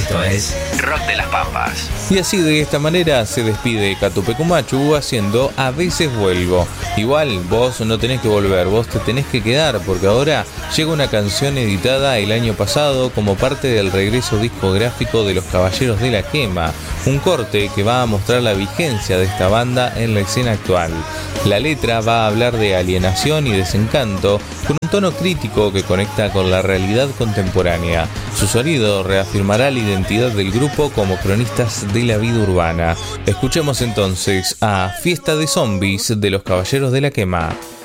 Esto es Rock de las Pampas. Y así de esta manera se despide Catupecumachu haciendo A veces vuelvo. Igual vos no tenés que volver, vos te tenés que quedar, porque ahora llega una canción editada el año pasado como parte del regreso discográfico de Los Caballeros de la Quema, un corte que va a mostrar la vigencia de esta banda en la escena actual. La letra va a hablar de alienación y desencanto, con un tono crítico que conecta con la realidad contemporánea. Su sonido reafirmará la identidad del grupo como cronistas de la vida urbana. Escuchemos entonces a Fiesta de Zombies de Los Caballeros de la Quema.